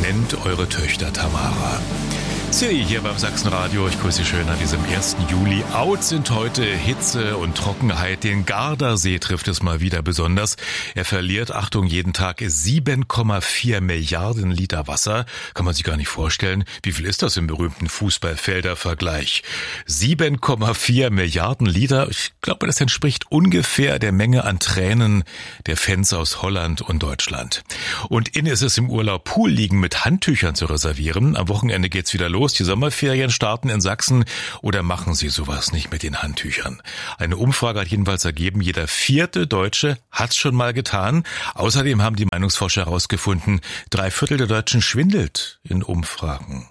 Moment eure Töchter Tamara. Silly hier beim Sachsenradio. Ich grüße Sie schön an diesem 1. Juli. Out sind heute Hitze und Trockenheit. Den Gardasee trifft es mal wieder besonders. Er verliert, Achtung, jeden Tag 7,4 Milliarden Liter Wasser. Kann man sich gar nicht vorstellen. Wie viel ist das im berühmten Fußballfelder-Vergleich? 7,4 Milliarden Liter. Ich glaube, das entspricht ungefähr der Menge an Tränen der Fans aus Holland und Deutschland. Und in ist es im Urlaub Pool liegen mit Handtüchern zu reservieren. Am Wochenende geht's wieder los. Die Sommerferien starten in Sachsen, oder machen Sie sowas nicht mit den Handtüchern? Eine Umfrage hat jedenfalls ergeben, jeder 4. Deutsche hat's schon mal getan. Außerdem haben die Meinungsforscher herausgefunden, 3/4 der Deutschen schwindelt in Umfragen.